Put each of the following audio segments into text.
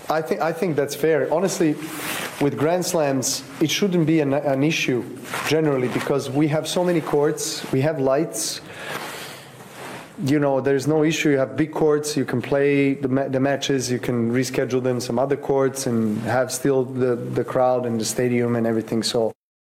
I think that's fair. Honestly, with Grand Slams, it shouldn't be an issue generally because we have so many courts, we have lights. You know, there's no issue. You have big courts, you can play the matches, you can reschedule them some other courts and have still the crowd and the stadium and everything. So.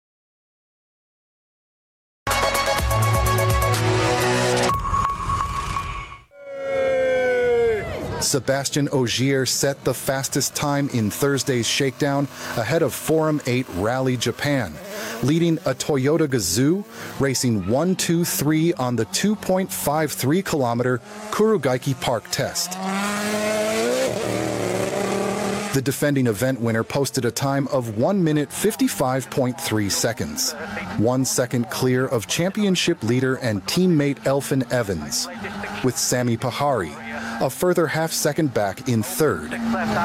Sébastien Ogier set the fastest time in Thursday's shakedown ahead of Forum 8 Rally Japan, leading a Toyota Gazoo, racing 1-2-3 on the 2.53-kilometer Kurugaiki Park test. The defending event winner posted a time of 1 minute 55.3 seconds, 1 second clear of championship leader and teammate Elfyn Evans, with Sami Pahari a further half-second back in third.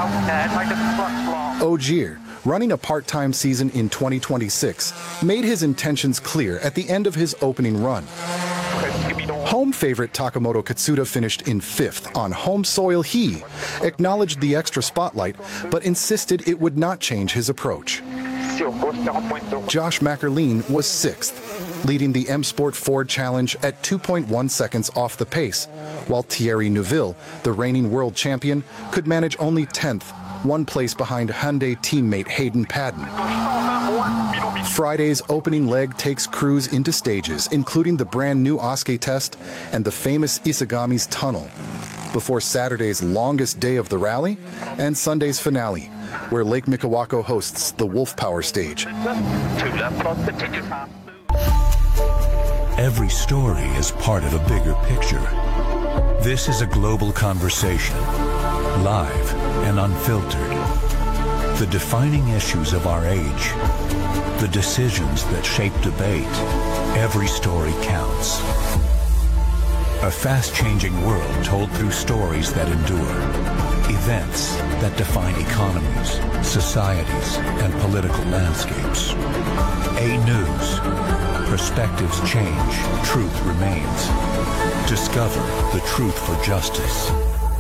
Ogier, running a part-time season in 2026, made his intentions clear at the end of his opening run. Home favorite Takamoto Katsuta finished in fifth on home soil. He acknowledged the extra spotlight, but insisted it would not change his approach. Josh Mackerleen was sixth, leading the M Sport Ford Challenge at 2.1 seconds off the pace, while Thierry Neuville, the reigning world champion, could manage only 10th, 1 place behind Hyundai teammate Hayden Paddon. Friday's opening leg takes crews into stages, including the brand new Osuke test and the famous Isagami's tunnel, before Saturday's longest day of the rally and Sunday's finale, where Lake Mikawako hosts the Wolf Power stage. Every story is part of a bigger picture. This is a global conversation, live and unfiltered. The defining issues of our age, the decisions that shape debate. Every story counts. A fast-changing world told through stories that endure. Events that define economies, societies, and political landscapes. A News. Perspectives change, truth remains. Discover the truth for justice.